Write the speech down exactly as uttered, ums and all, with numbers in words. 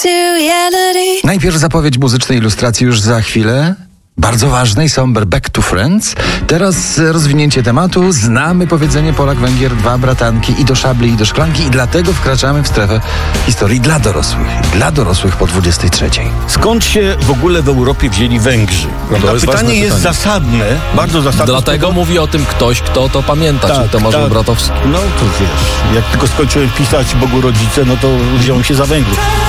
Najpierw zapowiedź muzycznej ilustracji już za chwilę. Bardzo ważnej, Somber Back to Friends. Teraz rozwinięcie tematu. Znamy powiedzenie Polak-Węgier, dwa bratanki, i do szabli, i do szklanki, i dlatego wkraczamy w strefę historii dla dorosłych. Dla dorosłych po dwudziestej trzeciej. Skąd się w ogóle w Europie wzięli Węgrzy? No jest pytanie jest pytanie. zasadne, bardzo zasadne. Dlatego tego... mówi o tym ktoś, kto to pamięta, tak, czyli Tomasz tak. Olbratowski. No to wiesz, jak tylko skończyłem pisać Bogu Rodzice, no to wziąłem się za Węgrów.